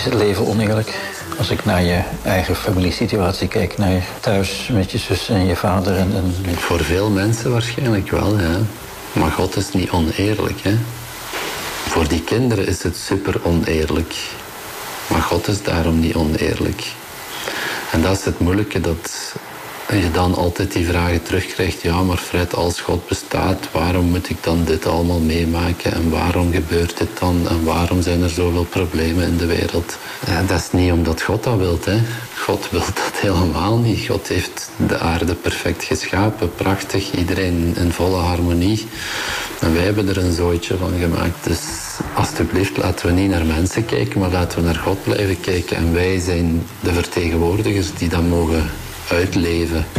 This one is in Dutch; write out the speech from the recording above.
het leven oneerlijk? Als ik naar je eigen familiesituatie kijk, naar je thuis met je zus en je vader en... Voor veel mensen waarschijnlijk wel, ja. Maar God is niet oneerlijk, hè. Voor die kinderen is het super oneerlijk. Maar God is daarom niet oneerlijk. En dat is het moeilijke, dat je dan altijd die vragen terugkrijgt. Ja, maar Fred, als God bestaat, waarom moet ik dan dit allemaal meemaken? En waarom gebeurt dit dan? En waarom zijn er zoveel problemen in de wereld? Ja, dat is niet omdat God dat wil, hè. God wil dat helemaal niet. God heeft de aarde perfect geschapen, prachtig, iedereen in volle harmonie. En wij hebben er een zooitje van gemaakt. Dus alsjeblieft, laten we niet naar mensen kijken, maar laten we naar God blijven kijken. En wij zijn de vertegenwoordigers die dat mogen uitleven.